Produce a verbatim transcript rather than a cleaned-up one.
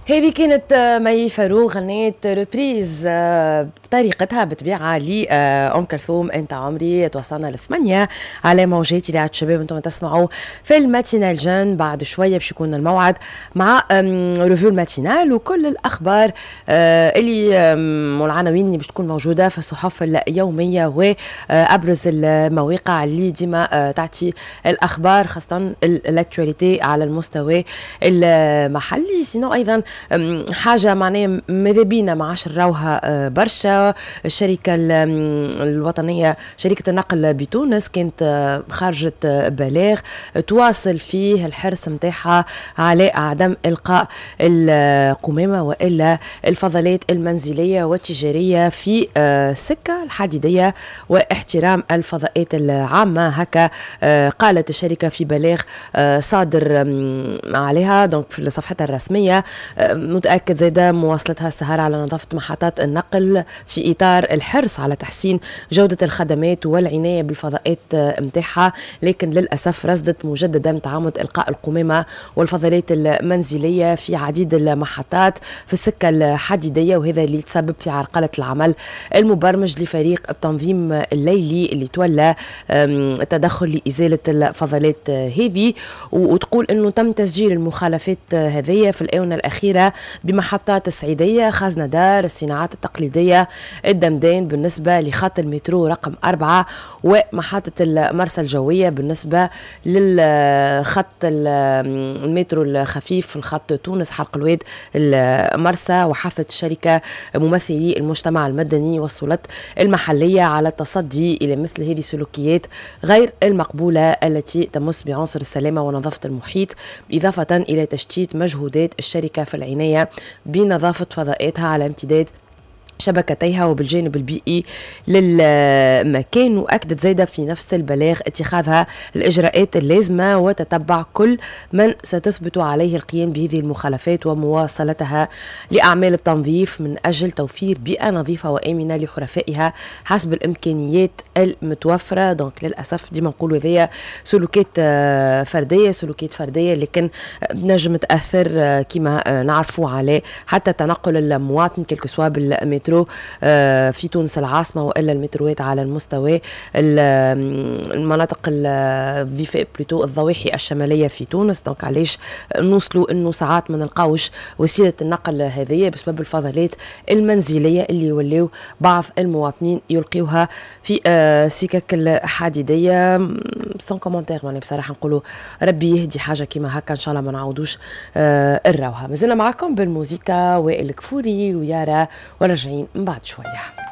هذه كانت آه، مي فاروق غنيت ريبريز آه، بطريقتها بطبيعة لأم كلثوم أنت عمري. توصلنا لثمانية على موجات إذاعة الشباب. أنتم تسمعوا في الماتينال جن. بعد شوية باش يكون الموعد مع ريفيو الماتينال وكل الأخبار آه، اللي آم، والعناوين اللي باش تكون موجودة في الصحف اليومية وأبرز المواقع اللي ديما آه، تعطي الأخبار خاصة الأكتواليتي على المستوى المحلي. سينو أيضا أم، حاجة معناها ماذا بينا ما عادش نراوها آه، برشا. الشركة ال- أم، الوطنية شركة النقل بتونس كانت آه، خرجت آه، بلاغ تواصل فيه الحرص متاعها على عدم إلقاء القمامة وإلا الفضلات المنزلية والتجارية في آه، السكة الحديدية واحترام الفضاءات العامة. هكا آه، قالت الشركة في بلاغ آه، صادر أم، عليها دونك في صفحتها الرسمية. متأكد زيدا مواصلتها السهر على نظافة محطات النقل في إطار الحرص على تحسين جودة الخدمات والعناية بالفضاءات متاعها، لكن للأسف رصدت مجددا تعامد إلقاء القمامة والفضلات المنزلية في عديد المحطات في السكة الحديدية، وهذا اللي تسبب في عرقلة العمل المبرمج لفريق التنظيم الليلي اللي تولى التدخل لإزالة الفضلات هذه. وتقول أنه تم تسجيل المخالفات هذه في الآونة الأخيرة بمحطات السعيدية، خزنة دار، الصناعات التقليدية، الدمدان بالنسبة لخط المترو رقم أربعة، ومحطة المرسى الجوية بالنسبة للخط المترو الخفيف في الخط تونس حلق الواد المرسى. وحثت الشركة ممثلي المجتمع المدني والسلطات المحلية على التصدي إلى مثل هذه السلوكيات غير المقبولة التي تمس بعنصر السلامة ونظافة المحيط، إضافة إلى تشتيت مجهودات الشركة في العناية بنظافة فضاءاتها على امتداد شبكتيها وبالجانب البيئي للمكان. وأكدت زيدا في نفس البلاغ اتخاذها الإجراءات اللازمة وتتبع كل من ستثبت عليه القيام بهذه المخالفات ومواصلتها لأعمال التنظيف من أجل توفير بيئة نظيفة وآمنة لحرفائها حسب الإمكانيات المتوفرة. دونك للأسف ديما نقولوا هذيا سلوكات فردية سلوكات فردية لكن نجم تأثر كما نعرفوا عليه حتى تنقل المواطن كلك سوا بالمترو في تونس العاصمة وإلا المتروات على المستوى المناطق الفيفاء بلوتو الضواحي الشمالية في تونس. دونك علاش نوصلوا انه ساعات ما نلقاوش وسيلة النقل هذه بسبب الفضلات المنزلية اللي يوليو بعض المواطنين يلقيوها في سكك الحديدية. سون كومنتير معناها بصراحة نقولوا ربي يهدي حاجة كيما هكا ان شاء الله ما نعاودوش نراوها. مازلنا معكم بالموسيقى وائل كفوري ويارا ورجعين من بعد شوية.